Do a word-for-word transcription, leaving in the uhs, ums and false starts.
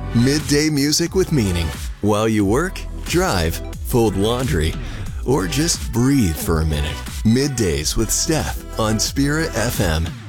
Midday music with meaning. While you work, drive, fold laundry, or just breathe for a minute. Middays with Steph on Spirit F M.